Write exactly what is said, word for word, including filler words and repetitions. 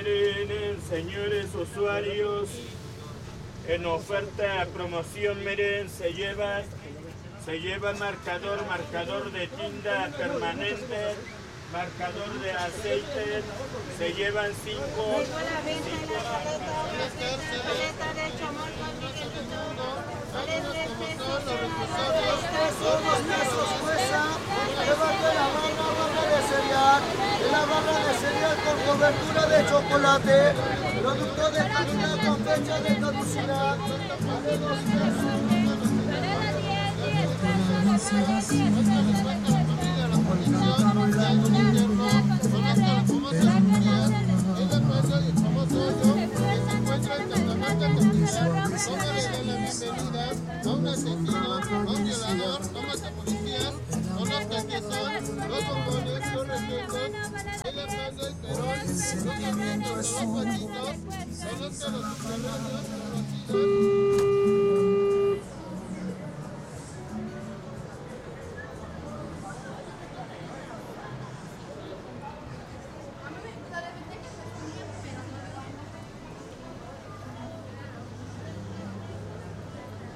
miren, señores usuarios, en oferta, promoción, miren, se lleva, se lleva marcador, marcador de tinta permanente, marcador de aceite, se llevan cinco. cinco la barra de cereal con cobertura de chocolate, producto de calidad con fecha de caducidad. Vale dos pesos. Los